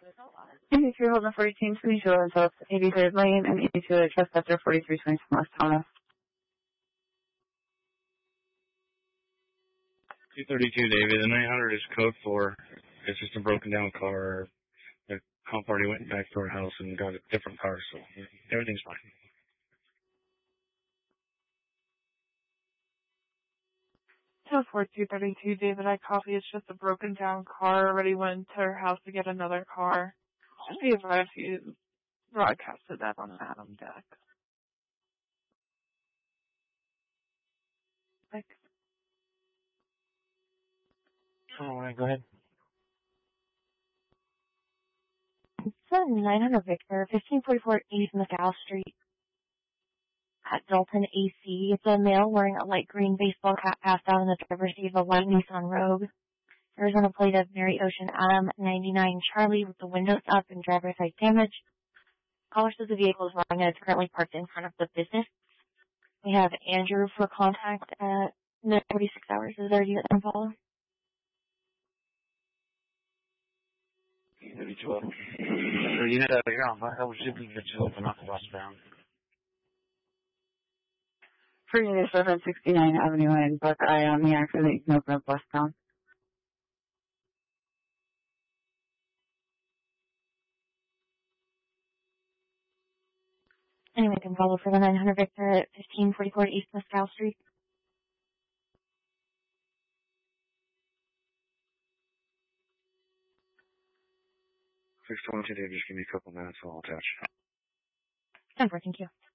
And if you're holding 14, please show us up 83rd Lane and 82 Trespasser 4320 from West Thomas. 232, David. The 900 is code 4. It's just a broken down car. The comp party went back to our house and got a different car, so everything's fine. 24232, David, I copy. It's just a broken down car. Already went to her house to get another car. Just be advised you broadcasted that on Adam deck. All right, go ahead. It's 900 Victor, 1544 East McAll Street at Dalton AC. It's a male wearing a light green baseball cap passed out in the driver's seat of a white Nissan Rogue. Arizona plate of Mary Ocean Adam 99 Charlie with the windows up and driver's side damage. Caller says the vehicle is wrong and it's currently parked in front of the business. We have Andrew for contact at 36 hours. Is there a unit and follow? 32. Unit out here on I was shipping the two open up westbound. For unit 769 Avenue in Buckeye on the accident, you can open up westbound. Anyway, can follow for the 900 Victor at 1544 East Mescal Street. 622, just give me a couple minutes, I'll attach. 10-4, thank you.